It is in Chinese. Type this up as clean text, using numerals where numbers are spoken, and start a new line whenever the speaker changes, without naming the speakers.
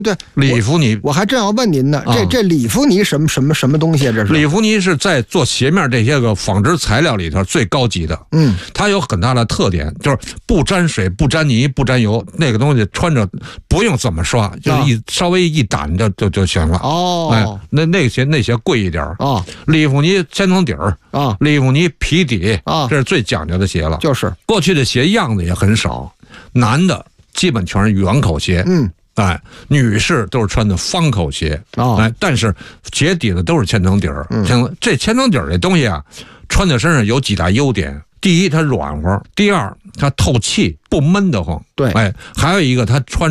对，
里弗尼，
我还正要问您呢，这里弗尼什么东西啊？这是
里弗尼是在做鞋面这些个纺织材料里头最高级的。它有很大的特点，就是不沾水、不沾泥、不沾油，那个东西穿着不用怎么刷，就是稍微一掸就行了。那鞋贵一点里弗尼千层底儿里弗尼皮底这是最讲究的鞋了。
就是
过去的鞋样子也很少，男的基本全是圆口鞋。女士都是穿的方口鞋。但是鞋底子都是千层底儿。这千层底儿这东西啊，穿在身上有几大优点。第一，它软和；第二，它透气，不闷得慌。
对，
还有一个它穿